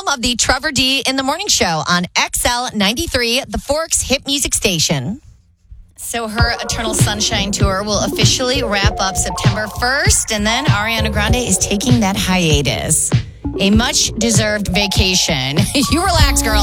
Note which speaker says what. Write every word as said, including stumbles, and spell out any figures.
Speaker 1: of the Trevor D in the Morning Show on X L ninety-three, the Forks hit music station. So her Eternal Sunshine Tour will officially wrap up September first, and then Ariana Grande is taking that hiatus. A much-deserved vacation. You relax, girl.